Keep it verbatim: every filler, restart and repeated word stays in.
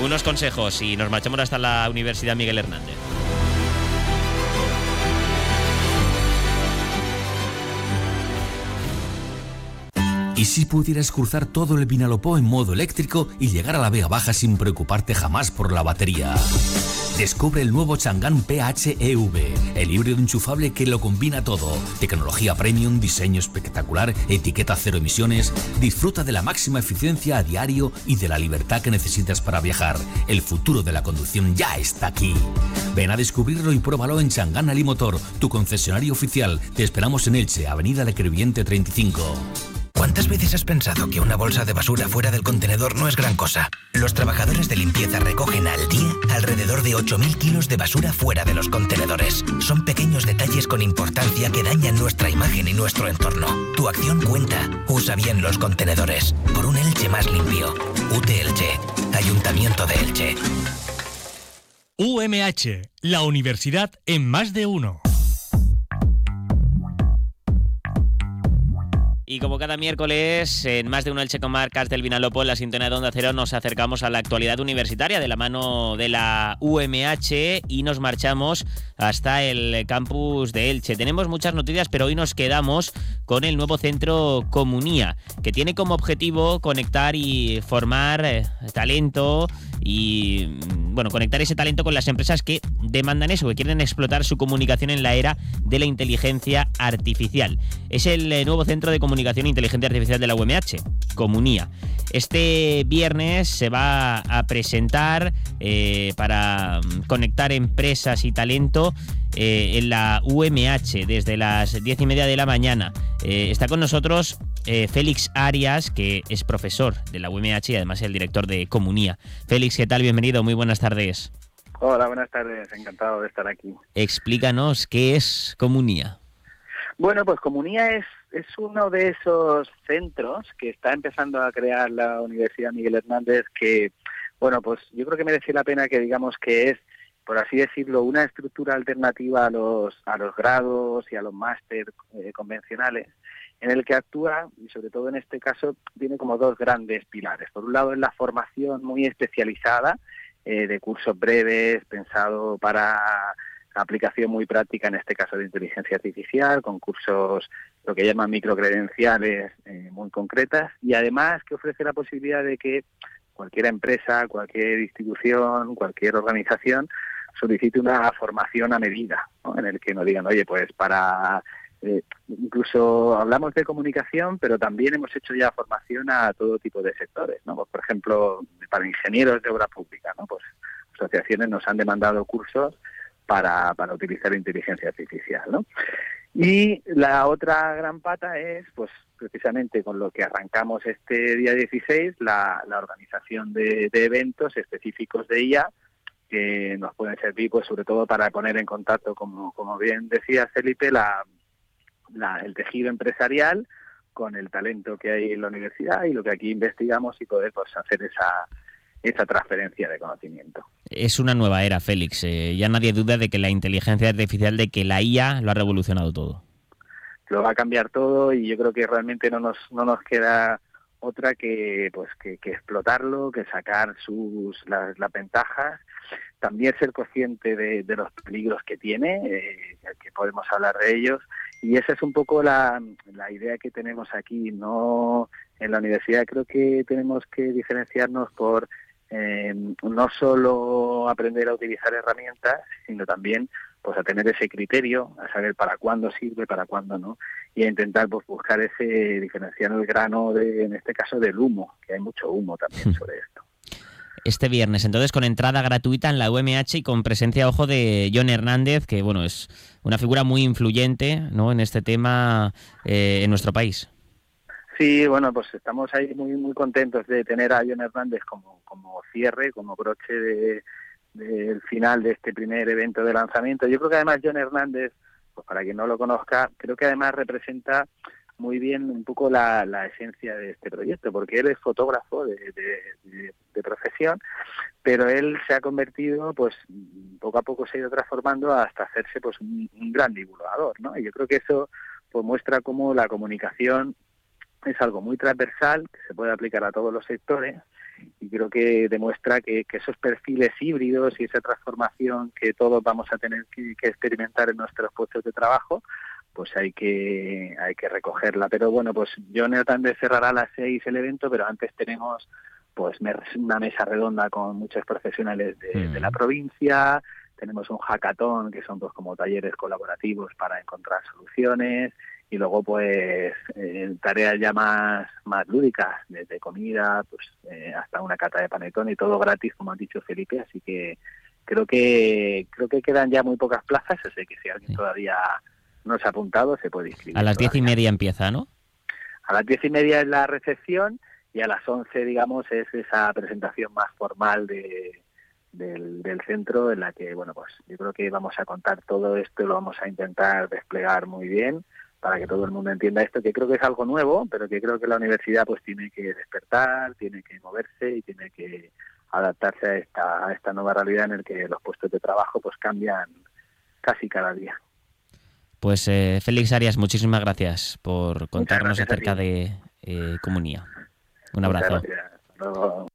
unos consejos y nos marchamos hasta la Universidad Miguel Hernández. ¿Y si pudieras cruzar todo el Vinalopó en modo eléctrico y llegar a la Vega Baja sin preocuparte jamás por la batería? Descubre el nuevo Chang'an P H E V, el híbrido enchufable que lo combina todo. Tecnología premium, diseño espectacular, etiqueta cero emisiones. Disfruta de la máxima eficiencia a diario y de la libertad que necesitas para viajar. El futuro de la conducción ya está aquí. Ven a descubrirlo y pruébalo en Chang'an Alimotor, tu concesionario oficial. Te esperamos en Elche, Avenida de Crevillente treinta y cinco. ¿Cuántas veces has pensado que una bolsa de basura fuera del contenedor no es gran cosa? Los trabajadores de limpieza recogen al día alrededor de ocho mil kilos de basura fuera de los contenedores. Son pequeños detalles con importancia que dañan nuestra imagen y nuestro entorno. Tu acción cuenta. Usa bien los contenedores. Por un Elche más limpio. U T Elche. Ayuntamiento de Elche. U M H, la universidad en más de uno. Y como cada miércoles, en Más de Uno Elche Comarcas del Vinalopó, en la sintonía de Onda Cero, nos acercamos a la actualidad universitaria de la mano de la U M H y nos marchamos hasta el campus de Elche. Tenemos muchas noticias, pero hoy nos quedamos con el nuevo centro Comunía, que tiene como objetivo conectar y formar eh, talento y, bueno, conectar ese talento con las empresas que demandan eso, que quieren explotar su comunicación en la era de la inteligencia artificial. Es el eh, nuevo centro de comunicación Comunicación e Inteligencia Artificial de la U M H, Comunía. Este viernes se va a presentar eh, para conectar empresas y talento eh, en la U M H desde las diez y media de la mañana. Eh, está con nosotros eh, Félix Arias, que es profesor de la U M H y además el director de Comunía. Félix, ¿qué tal? Bienvenido, muy buenas tardes. Hola, buenas tardes, encantado de estar aquí. Explícanos, ¿qué es Comunía? Bueno, pues Comunía es, es uno de esos centros que está empezando a crear la Universidad Miguel Hernández que, bueno, pues yo creo que merece la pena que digamos que es, por así decirlo, una estructura alternativa a los, a los grados y a los máster eh, convencionales, en el que actúa, y sobre todo en este caso, tiene como dos grandes pilares. Por un lado es la formación muy especializada, eh, de cursos breves, pensado para aplicación muy práctica, en este caso de inteligencia artificial, con cursos, lo que llaman microcredenciales eh, muy concretas, y además que ofrece la posibilidad de que cualquier empresa, cualquier institución, cualquier organización solicite una formación a medida, ¿no? En el que nos digan, oye, pues para... Eh, incluso hablamos de comunicación, pero también hemos hecho ya formación a todo tipo de sectores, ¿no? Pues, por ejemplo, para ingenieros de obra pública, ¿no? Pues asociaciones nos han demandado cursos para, para utilizar inteligencia artificial, ¿no? Y la otra gran pata es, pues, precisamente con lo que arrancamos este día dieciséis, la, la organización de, de eventos específicos de I A, que nos pueden servir, pues, sobre todo para poner en contacto, como, como bien decía Felipe, la, la, el tejido empresarial con el talento que hay en la universidad y lo que aquí investigamos y poder, pues, hacer esa... esa transferencia de conocimiento. Es una nueva era, Félix. Eh, ya nadie duda de que la inteligencia artificial, de que la I A lo ha revolucionado todo. Lo va a cambiar todo y yo creo que realmente no nos no nos queda otra que pues que, que explotarlo, que sacar sus las, las ventajas, también ser consciente de, de los peligros que tiene, eh, que podemos hablar de ellos, y esa es un poco la, la idea que tenemos aquí. No, en la universidad creo que tenemos que diferenciarnos por Eh, no solo aprender a utilizar herramientas, sino también pues a tener ese criterio, a saber para cuándo sirve, para cuándo no, y a intentar pues buscar ese, diferenciar el grano, de, en este caso del humo, que hay mucho humo también sobre esto. Este viernes, entonces, con entrada gratuita en la U M H y con presencia, ojo, de Jon Hernández, que bueno, es una figura muy influyente, ¿no?, en este tema eh, en nuestro país. Sí, bueno, pues estamos ahí muy muy contentos de tener a Jon Hernández como, como cierre, como broche de, del final de este primer evento de lanzamiento. Yo creo que además Jon Hernández, pues para quien no lo conozca, creo que además representa muy bien un poco la, la esencia de este proyecto, porque él es fotógrafo de, de, de, de profesión, pero él se ha convertido, pues poco a poco se ha ido transformando hasta hacerse pues un, un gran divulgador, ¿no? Y yo creo que eso pues muestra cómo la comunicación es algo muy transversal, que se puede aplicar a todos los sectores y creo que demuestra que, que esos perfiles híbridos y esa transformación que todos vamos a tener que, que experimentar en nuestros puestos de trabajo, pues hay que hay que recogerla. Pero bueno, pues Jonathan cerrará a las seis el evento, pero antes tenemos pues una mesa redonda con muchos profesionales de, mm. de la provincia. Tenemos un hackathon, que son pues como talleres colaborativos para encontrar soluciones, y luego pues eh, tareas ya más más lúdicas, desde comida pues eh, hasta una cata de panetón, y todo gratis, como ha dicho Felipe. Así que creo que creo que quedan ya muy pocas plazas, así que si alguien sí. todavía no se ha apuntado, se puede inscribir. A las todavía. diez y media empieza, ¿no? A las diez y media es la recepción, y a las once, digamos, es esa presentación más formal de Del, del centro, en la que, bueno, pues yo creo que vamos a contar todo esto y lo vamos a intentar desplegar muy bien para que todo el mundo entienda esto, que creo que es algo nuevo, pero que creo que la universidad pues tiene que despertar, tiene que moverse y tiene que adaptarse a esta, a esta nueva realidad en la que los puestos de trabajo pues cambian casi cada día. Pues eh, Félix Arias, muchísimas gracias por contarnos acerca de eh, Comunía. Un abrazo. Muchas gracias. Hasta luego.